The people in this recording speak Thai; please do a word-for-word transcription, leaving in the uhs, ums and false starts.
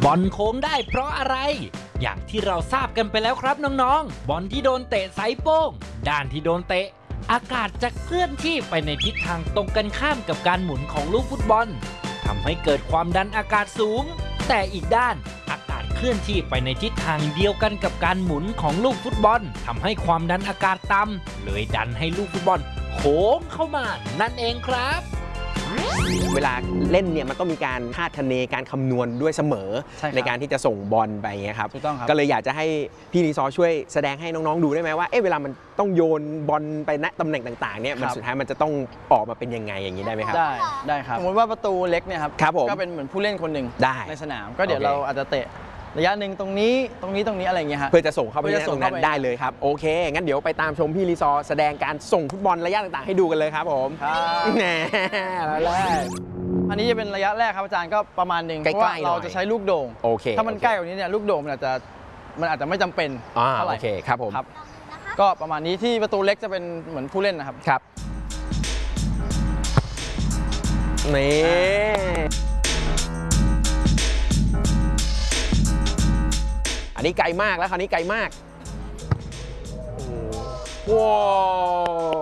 บอลโค้งได้เพราะอะไรอย่างที่เราทราบกันไปแล้วครับน้องๆบอลที่โดนเตะไซโป้งด้านที่โดนเตะอากาศจะเคลื่อนที่ไปในทิศทางตรงกันข้ามกับการหมุนของลูกฟุตบอลทำให้เกิดความดันอากาศสูงแต่อีกด้านอากาศเคลื่อนที่ไปในทิศทางเดียวกันกับการหมุนของลูกฟุตบอลทำให้ความดันอากาศต่ำเลยดันให้ลูกฟุตบอลโค้งเข้ามานั่นเองครับเวลาเล่นเนี่ยมันต้องมีการคาดคะเนการคำนวณด้วยเสมอ ใ, ในการที่จะส่งบอลไปเงี้ยครับถูกต้องครับก็เลยอยากจะให้พี่รีซอช่วยแสดงให้น้องๆดูได้ไหมว่าเอ๊ะเวลามันต้องโยนบอลไปณตำแหน่งต่างๆเนี่ยมันสุดท้ายมันจะต้องออกมาเป็นยังไงอย่างนี้ได้ไหมครับได้ได้ครับสมมติว่าประตูเล็กเนี่ยครับครับผมก็เป็นเหมือนผู้เล่นคนหนึ่งได้ในสนามก็เดี๋ยวเราอาจจะเตะระยะหนึ่งตรงนี้ตรงนี้ตรงนี้อะไรเงี้ยฮะเพื่อจะส่งเข้าไปในตรงนั้นได้เลยครับโอเคงั้นเดี๋ยวไปตามชมพี่รีซอแสดงการส่งฟุตบอลระยะต่างๆให้ดูกันเลยครับผมครับแหมแล้วแรกอันนี้จะเป็นระยะแรกครับอาจารย์ก็ประมาณหนึ่งเพราะว่าเราจะใช้ลูกโด่งโอเคถ้ามันใกล้กว่านี้เนี่ยลูกโด่งมันอาจจะมันอาจจะไม่จำเป็นเท่าไหร่โอเคครับผมครับก็ประมาณนี้ที่ประตูเล็กจะเป็นเหมือนผู้เล่นนะครับครับนี่อันนี้ไกลมากแล้วคราวนี้ไกลมากว้าว